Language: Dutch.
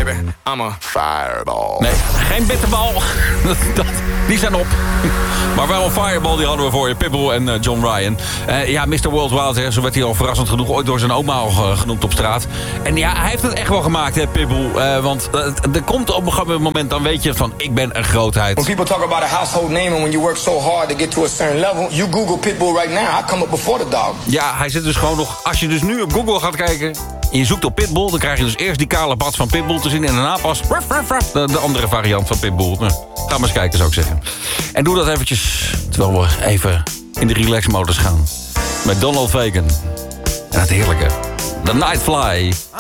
baby. I'm a fireball. Nee, geen bitterbal. Die zijn op. Maar wel een fireball, die hadden we voor je. Pitbull en John Ryan. Ja, Mr. Worldwide, hè, zo werd hij al verrassend genoeg ooit door zijn oma al genoemd op straat. En ja, hij heeft het echt wel gemaakt, hè, Pitbull. Want er komt op een gegeven moment, dan weet je van, ik ben een grootheid. When people talk about a household name and when you work so hard to get to a certain level, you Google Pitbull right now, I come up before the dog. Ja, hij zit dus gewoon nog, als je dus nu op Google gaat kijken en je zoekt op Pitbull, dan krijg je dus eerst die kale bad van Pitbull te zien en daarna pas de andere variant van Pitbull. Nou, ga maar eens kijken, zou ik zeggen. En doe dat eventjes, terwijl we even in de relax-modus gaan. Met Donald Fagen. En het heerlijke The Nightfly.